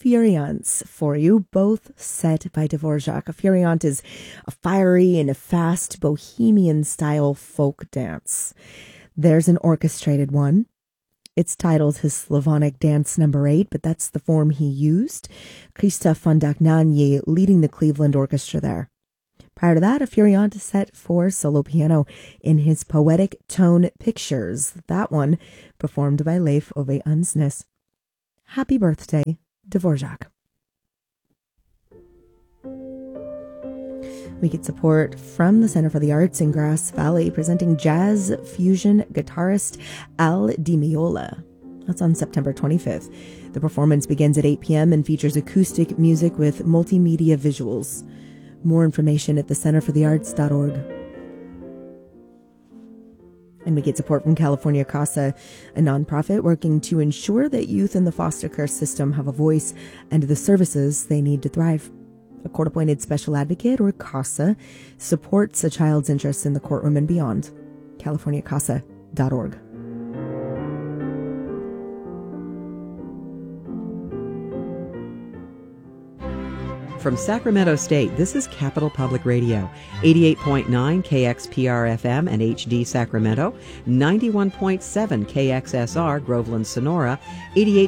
Furiance for you, both set by Dvorak. A Furiant is a fiery and a fast bohemian-style folk dance. There's an orchestrated one. It's titled his Slavonic Dance No. 8, but that's the form he used. Christophe Fondagnani leading the Cleveland Orchestra there. Prior to that, a Furiant set for solo piano in his Poetic Tone Pictures. That one performed by Leif Ove Ansnes. Happy birthday, Dvorak. We get support from the Center for the Arts in Grass Valley, presenting jazz fusion guitarist Al Di Meola. That's on September 25th. The performance begins at 8 p.m. and features acoustic music with multimedia visuals. More information at thecenterforthearts.org. And we get support from California CASA, a nonprofit working to ensure that youth in the foster care system have a voice and the services they need to thrive. A court-appointed special advocate, or CASA, supports a child's interests in the courtroom and beyond. CaliforniaCASA.org. From Sacramento State, this is Capital Public Radio, 88.9 KXPR-FM and HD Sacramento, 91.7 KXSR Groveland Sonora,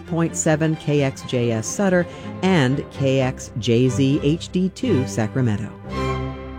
88.7 KXJS Sutter, and KXJZ HD2 Sacramento.